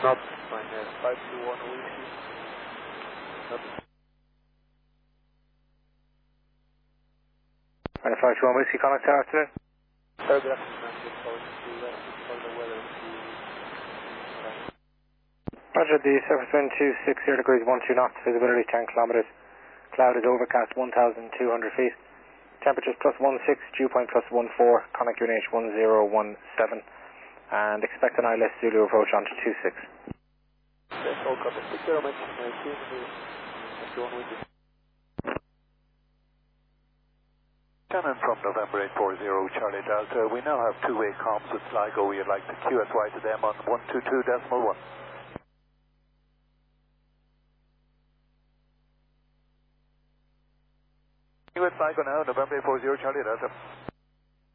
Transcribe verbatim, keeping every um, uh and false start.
Not fine, uh, five two one whiskey. Not. And five two one whiskey, contact tower today. Uh, good afternoon, I'm just calling to uh, for the weather to... Roger, the surface wind two six zero degrees one two knots, visibility ten kilometers. Cloud is overcast one thousand two hundred feet. Temperatures plus one six, dew point plus one four, conic U N H one zero one seven. And expect an I L S Zulu approach onto two six. Okay, all copy. Thank you very much. Uh, see you in the... Thank you, one window. Shannon from November eight four zero, Charlie Delta. We now have two-way comms with Sligo. We'd like the Q S Y to them on one two two decimal one. Q S Sligo now, November eight four zero, Charlie Delta.